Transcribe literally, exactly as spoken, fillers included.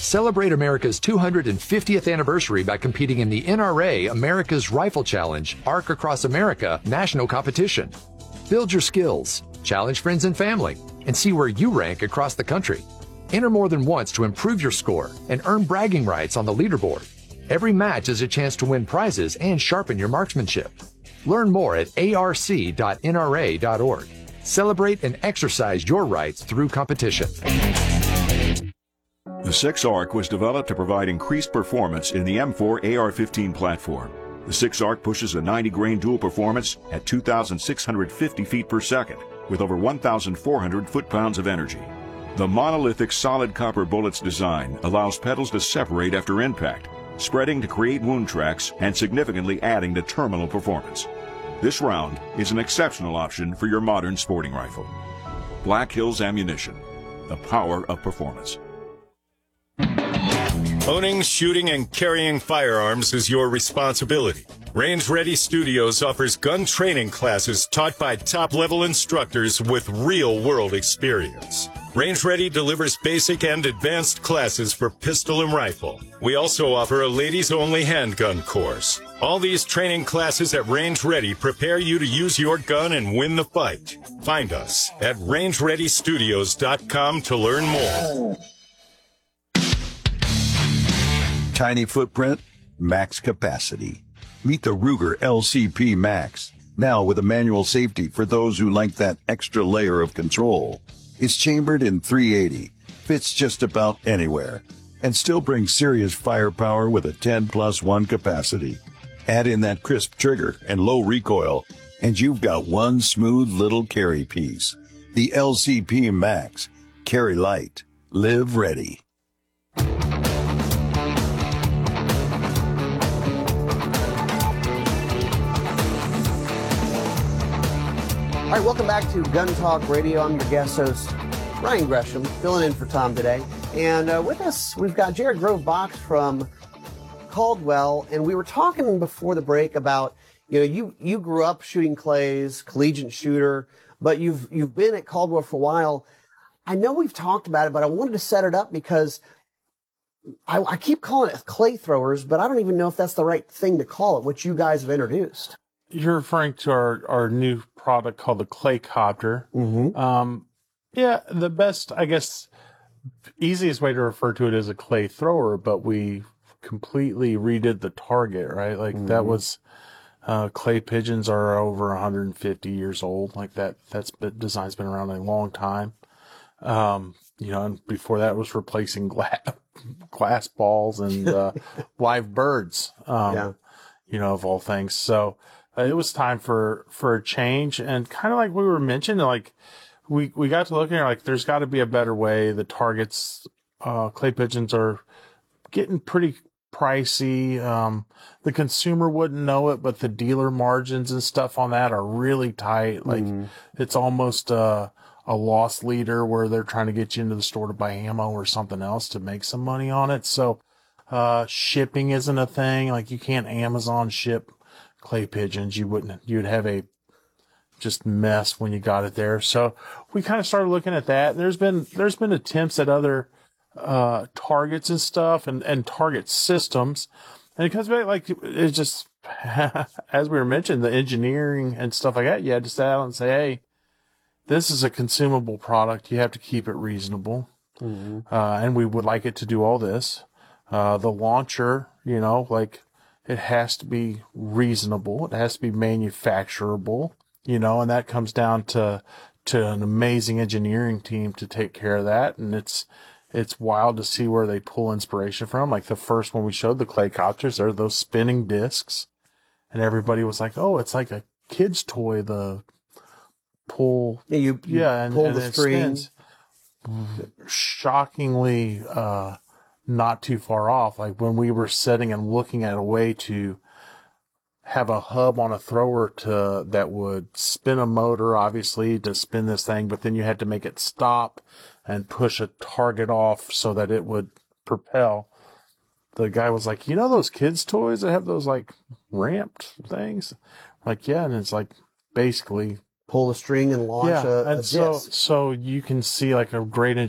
Celebrate America's two hundred fiftieth anniversary by competing in the N R A America's Rifle Challenge Arc Across America national competition. Build your skills, challenge friends and family, and see where you rank across the country. Enter more than once to improve your score and earn bragging rights on the leaderboard. Every match is a chance to win prizes and sharpen your marksmanship. Learn more at A R C dot N R A dot org. Celebrate and exercise your rights through competition. The six ARC was developed to provide increased performance in the M four A R fifteen platform. The six ARC pushes a ninety grain dual performance at two thousand six hundred fifty feet per second with over one thousand four hundred foot-pounds of energy. The monolithic solid copper bullet's design allows petals to separate after impact, spreading to create wound tracks and significantly adding to terminal performance. This round is an exceptional option for your modern sporting rifle. Black Hills Ammunition, the power of performance. Owning, shooting, and carrying firearms is your responsibility. Range Ready Studios offers gun training classes taught by top-level instructors with real-world experience. Range Ready delivers basic and advanced classes for pistol and rifle. We also offer a ladies-only handgun course. All these training classes at Range Ready prepare you to use your gun and win the fight. Find us at range ready studios dot com to learn more. Tiny footprint, max capacity. Meet the Ruger L C P Max, now with a manual safety for those who like that extra layer of control. It's chambered in three eighty, fits just about anywhere, and still brings serious firepower with a ten plus one capacity. Add in that crisp trigger and low recoil, and you've got one smooth little carry piece. The L C P Max. Carry light. Live ready. All right, welcome back to Gun Talk Radio. I'm your guest host, Ryan Gresham, filling in for Tom today. And uh, with us, we've got Jared Grove-Box from Caldwell. And we were talking before the break about, you know, you, you grew up shooting clays, collegiate shooter, but you've, you've been at Caldwell for a while. I know we've talked about it, but I wanted to set it up because I, I keep calling it clay throwers, but I don't even know if that's the right thing to call it, which you guys have introduced. You're referring to our, our new product called the Clay Copter. Mm-hmm. Um, yeah, the best, I guess, easiest way to refer to it is a clay thrower, but we completely redid the target, right? Like mm-hmm. that was, uh, clay pigeons are over one hundred fifty years old. Like that, that's been, design's been around a long time. Um, you know, and before that was replacing glass, glass balls and, uh, live birds, um, yeah. you know, of all things. So, Uh, it was time for, for a change, and kind of like we were mentioning, like we, we got to looking at like, there's got to be a better way. The targets, uh, clay pigeons are getting pretty pricey. Um, the consumer wouldn't know it, but the dealer margins and stuff on that are really tight. Like mm. it's almost, uh, a loss leader where they're trying to get you into the store to buy ammo or something else to make some money on it. So, uh, shipping isn't a thing. Like you can't Amazon ship clay pigeons. You wouldn't, you'd have a just mess when you got it there. So we kind of started looking at that. There's been, there's been attempts at other, uh, targets and stuff and, and target systems. And it comes back, like, it's just, as we were mentioning, the engineering and stuff like that, you had to sit out and say, hey, this is a consumable product. You have to keep it reasonable. Mm-hmm. Uh, and we would like it to do all this. Uh, the launcher, you know, like, it has to be reasonable. It has to be manufacturable, you know, and that comes down to, to an amazing engineering team to take care of that. And it's, it's wild to see where they pull inspiration from. Like the first one we showed, the clay copters, are those spinning discs. And everybody was like, oh, it's like a kid's toy, the pull. Yeah, you, you yeah, and, pull and the it strings. Spins. Shockingly, uh, not too far off. Like when we were sitting and looking at a way to have a hub on a thrower to that would spin a motor, obviously, to spin this thing, but then you had to make it stop and push a target off so that it would propel. The guy was like, you know those kids' toys that have those like ramped things? Like, yeah, and it's like basically pull the string and launch yeah, a, a and so disc. so you can see like a great